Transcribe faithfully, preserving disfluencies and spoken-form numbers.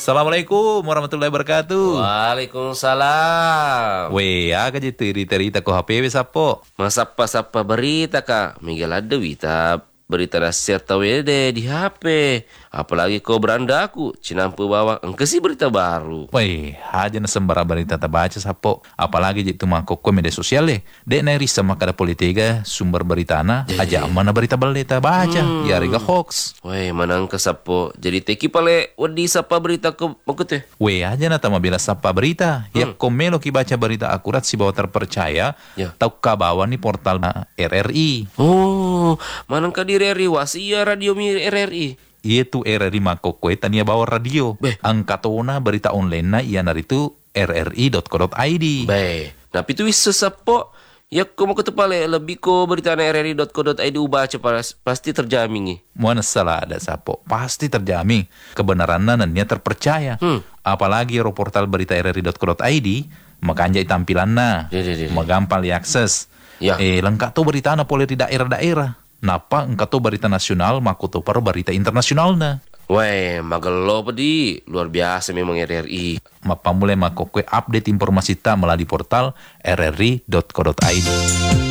Assalamualaikum warahmatullahi wabarakatuh. Waalaikumsalam. Weh, aga je cerita-cerita ko H P W sapo. Masapa-sapa berita kak. Miguel ada wita berita nasihat tahu deh di H P. Apalagi kau beranda aku. Cinampu bawa engke sih berita baru. Weh, aja na sembara berita tak baca sapo. Apalagi je mangkok ko media sosial le. Dek na risa makada politika sumber berita na. Aja mana berita berita baca. Hmm. Ya riga hoax. Weh, manang ke sapo. Jadi teki pale wadi sapa berita ke makute. Weh, aja na tama bila sapa berita. Ya Hmm. komelo ki baca berita akurat si bawa terpercaya. Ya. Tau kabawa ni portal na R R I. Oh, manang ka di R R I wasia radio mi R R I. Itu R R I mangkok ko tania bawa radio. Beh. Angkatona berita online na iya naritu r r i dot co dot i d. Baik. Nah, itu wis sapo. Ya ko mau ketepale lebih ko berita na r r i dot co dot i d ubaca pasti terjamin nih. Mana salah ada sapo, pasti terjamin kebenarannya dan dia terpercaya. Hmm. Apalagi ro portal berita r r i dot co dot i d, makanya tampilannya, Ya, ya, ya, ya. magampang diakses. Ya. Eh lengkap tuh berita na boleh di daerah-daerah. Napa engkau tuh berita nasional, maku tuh paru berita internasional na. Weh, magelo pedi, luar biasa memang R R I. Mapa mulai makokwe update informasi ta melalui portal r r i dot co dot i d.